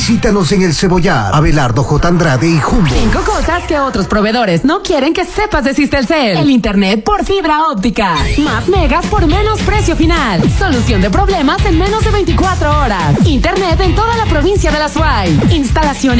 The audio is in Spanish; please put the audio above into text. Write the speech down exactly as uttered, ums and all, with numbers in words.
Visítanos en El Cebollar, Abelardo J. Andrade y Jumbo. Cinco cosas que otros proveedores no quieren que sepas de Sistelcel. El internet por fibra óptica. Más megas por menos precio final. Solución de problemas en menos de veinticuatro horas. Internet en toda la provincia de La Suay. Instalaciones